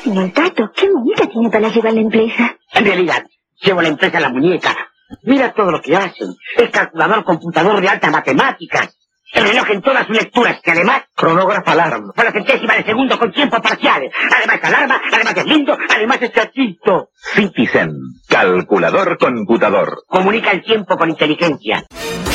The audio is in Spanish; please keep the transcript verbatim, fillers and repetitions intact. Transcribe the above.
sin el tato. ¿Qué muñeca tiene para llevar la empresa? En realidad, llevo la empresa en la muñeca. Mira todo lo que hacen. El calculador computador de altas matemáticas. El reloj en todas sus lecturas, que además... Cronógrafo alarma. Por la centésima de segundo con tiempos parciales. Además es alarma, además es lindo, además es chatito. Citizen, calculador computador. Comunica el tiempo con inteligencia.